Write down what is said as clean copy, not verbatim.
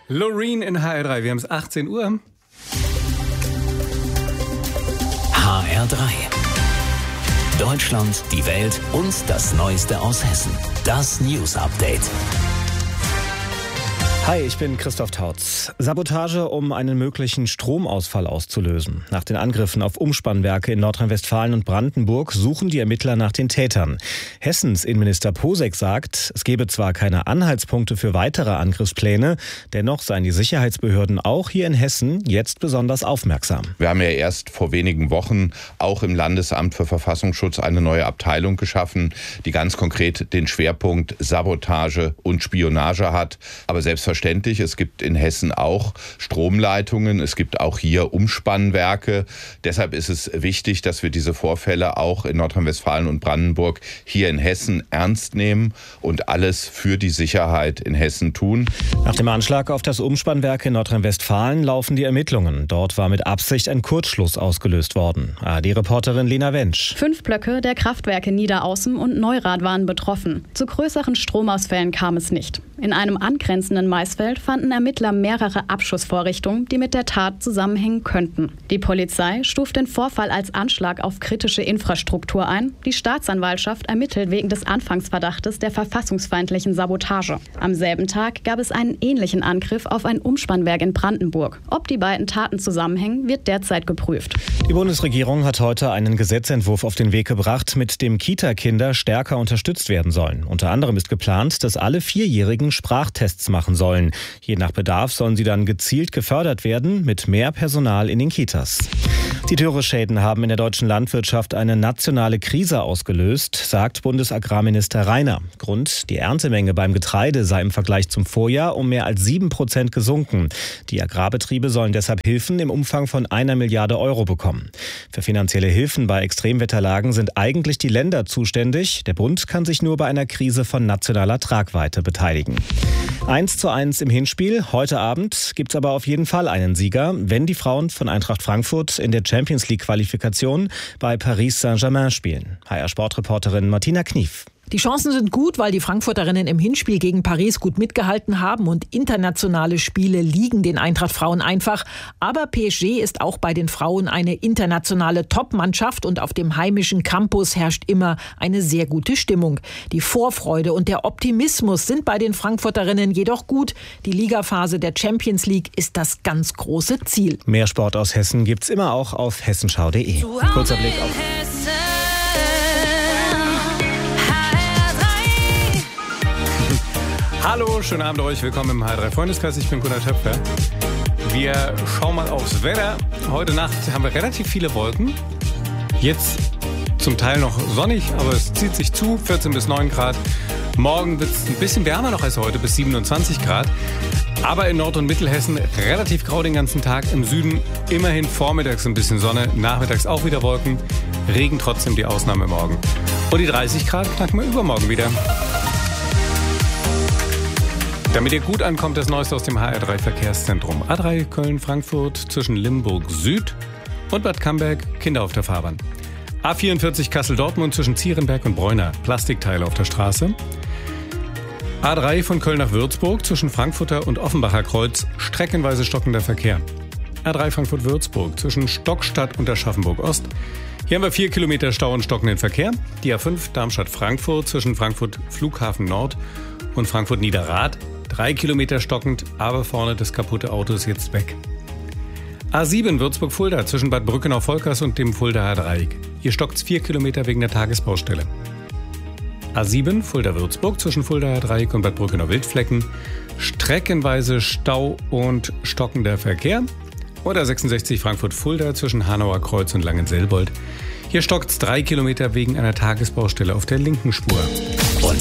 Loreen in HR3, wir haben es 18 Uhr. HR3. Deutschland, die Welt und das Neueste aus Hessen. Das News Update. Hi, ich bin Christoph Tautz. Sabotage, um einen möglichen Stromausfall auszulösen. Nach den Angriffen auf Umspannwerke in Nordrhein-Westfalen und Brandenburg suchen die Ermittler nach den Tätern. Hessens Innenminister Posek sagt, es gebe zwar keine Anhaltspunkte für weitere Angriffspläne, dennoch seien die Sicherheitsbehörden auch hier in Hessen jetzt besonders aufmerksam. Wir haben ja erst vor wenigen Wochen auch im Landesamt für Verfassungsschutz eine neue Abteilung geschaffen, die ganz konkret den Schwerpunkt Sabotage und Spionage hat. Aber selbstverständlich, es gibt in Hessen auch Stromleitungen, es gibt auch hier Umspannwerke. Deshalb ist es wichtig, dass wir diese Vorfälle auch in Nordrhein-Westfalen und Brandenburg hier in Hessen ernst nehmen und alles für die Sicherheit in Hessen tun. Nach dem Anschlag auf das Umspannwerk in Nordrhein-Westfalen laufen die Ermittlungen. Dort war mit Absicht ein Kurzschluss ausgelöst worden. ARD-Reporterin Lena Wensch. 5 Blöcke der Kraftwerke Niederaußen und Neurath waren betroffen. Zu größeren Stromausfällen kam es nicht. In einem angrenzenden Maisfeld fanden Ermittler mehrere Abschussvorrichtungen, die mit der Tat zusammenhängen könnten. Die Polizei stuft den Vorfall als Anschlag auf kritische Infrastruktur ein. Die Staatsanwaltschaft ermittelt wegen des Anfangsverdachtes der verfassungsfeindlichen Sabotage. Am selben Tag gab es einen ähnlichen Angriff auf ein Umspannwerk in Brandenburg. Ob die beiden Taten zusammenhängen, wird derzeit geprüft. Die Bundesregierung hat heute einen Gesetzentwurf auf den Weg gebracht, mit dem Kita-Kinder stärker unterstützt werden sollen. Unter anderem ist geplant, dass alle 4-Jährigen Sprachtests machen sollen. Je nach Bedarf sollen sie dann gezielt gefördert werden, mit mehr Personal in den Kitas. Die Dürreschäden haben in der deutschen Landwirtschaft eine nationale Krise ausgelöst, sagt Bundesagrarminister Rainer. Grund: die Erntemenge beim Getreide sei im Vergleich zum Vorjahr um mehr als 7% gesunken. Die Agrarbetriebe sollen deshalb Hilfen im Umfang von 1 Milliarde Euro bekommen. Für finanzielle Hilfen bei Extremwetterlagen sind eigentlich die Länder zuständig. Der Bund kann sich nur bei einer Krise von nationaler Tragweite beteiligen. 1:1 im Hinspiel. Heute Abend gibt es aber auf jeden Fall einen Sieger, wenn die Frauen von Eintracht Frankfurt in der Champions-League-Qualifikation bei Paris Saint-Germain spielen. HR-Sportreporterin Martina Knief. Die Chancen sind gut, weil die Frankfurterinnen im Hinspiel gegen Paris gut mitgehalten haben und internationale Spiele liegen den Eintracht-Frauen einfach. Aber PSG ist auch bei den Frauen eine internationale Top-Mannschaft und auf dem heimischen Campus herrscht immer eine sehr gute Stimmung. Die Vorfreude und der Optimismus sind bei den Frankfurterinnen jedoch gut. Die Ligaphase der Champions League ist das ganz große Ziel. Mehr Sport aus Hessen gibt's immer auch auf hessenschau.de. Kurzer Blick auf... Hallo, schönen Abend euch. Willkommen im HR3 Freundeskreis. Ich bin Gunnar Töpfer. Wir schauen mal aufs Wetter. Heute Nacht haben wir relativ viele Wolken. Jetzt zum Teil noch sonnig, aber es zieht sich zu. 14 bis 9 Grad. Morgen wird es ein bisschen wärmer noch als heute, bis 27 Grad. Aber in Nord- und Mittelhessen relativ grau den ganzen Tag. Im Süden immerhin vormittags ein bisschen Sonne, nachmittags auch wieder Wolken. Regen trotzdem die Ausnahme morgen. Und die 30 Grad knacken wir übermorgen wieder. Damit ihr gut ankommt, das Neueste aus dem HR3 Verkehrszentrum. A3 Köln-Frankfurt zwischen Limburg Süd und Bad Camberg, Kinder auf der Fahrbahn. A44 Kassel-Dortmund zwischen Zierenberg und Bräuner, Plastikteile auf der Straße. A3 von Köln nach Würzburg zwischen Frankfurter und Offenbacher Kreuz, streckenweise stockender Verkehr. A3 Frankfurt-Würzburg zwischen Stockstadt und Aschaffenburg-Ost. Hier haben wir 4 Kilometer Stau und stockenden Verkehr. Die A5 Darmstadt-Frankfurt zwischen Frankfurt Flughafen Nord und Frankfurt-Niederrad. 3 Kilometer stockend, aber vorne das kaputte Auto ist jetzt weg. A7 Würzburg-Fulda zwischen Bad Brückenau-Volkers und dem Fuldaer Dreieck. Hier stockt es 4 Kilometer wegen der Tagesbaustelle. A7 Fulda-Würzburg zwischen Fuldaer Dreieck und Bad Brückenau-Wildflecken. Streckenweise Stau und stockender Verkehr. Oder 66 Frankfurt-Fulda zwischen Hanauer Kreuz und Langenselbold. Hier stockt es 3 Kilometer wegen einer Tagesbaustelle auf der linken Spur. Und